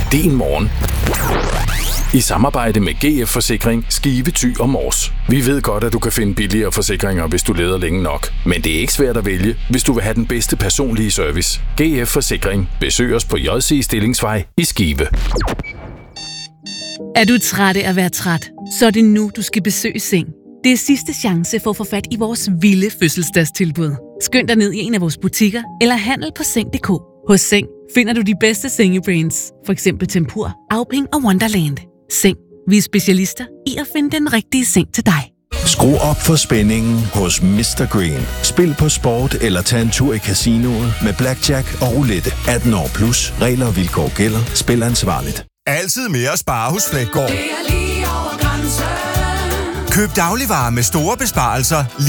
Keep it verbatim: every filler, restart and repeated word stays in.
din morgen. I samarbejde med G F Forsikring, Skive, Thy og Mors. Vi ved godt, at du kan finde billigere forsikringer, hvis du leder længe nok. Men det er ikke svært at vælge, hvis du vil have den bedste personlige service. G F Forsikring. Besøg os på J C Stillingsvej i Skive. Er du træt af at være træt? Så er det nu, du skal besøge Seng. Det er sidste chance for at få fat i vores vilde fødselsdagstilbud. Skynd dig ned i en af vores butikker eller handel på seng punktum d k. Hos Seng finder du de bedste sengebrands, for eksempel Tempur, Auping og Wonderland. Seng. Vi er specialister i at finde den rigtige seng til dig. Skru op for spændingen hos mister Green. Spil på sport eller tag en tur i casinoet med blackjack og roulette. atten år plus. Regler og vilkår gælder. Spil ansvarligt. Altid mere at spare hos Fleggaard. Køb dagligvarer med store besparelser